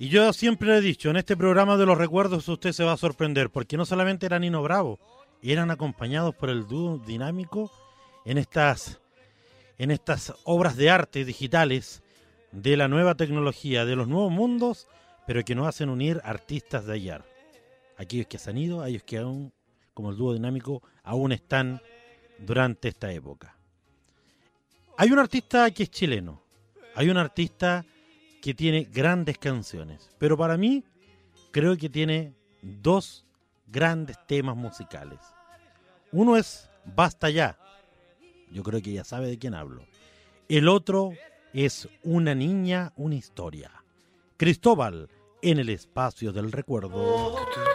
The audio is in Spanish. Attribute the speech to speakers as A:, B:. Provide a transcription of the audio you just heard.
A: Y yo siempre he dicho, en este programa de los recuerdos usted se va a sorprender, porque no solamente era Nino Bravo, eran acompañados por el dúo dinámico en estas obras de arte digitales de la nueva tecnología, de los nuevos mundos, pero que nos hacen unir artistas de ayer. Aquellos que se han ido, aquellos que aún, como el dúo dinámico, aún están durante esta época. Hay un artista que es chileno, hay un artista que tiene grandes canciones, pero para mí creo que tiene dos grandes temas musicales. Uno es Basta Ya, yo creo que ya sabe de quién hablo. El otro es Una niña, una historia. Cristóbal, en el espacio del recuerdo.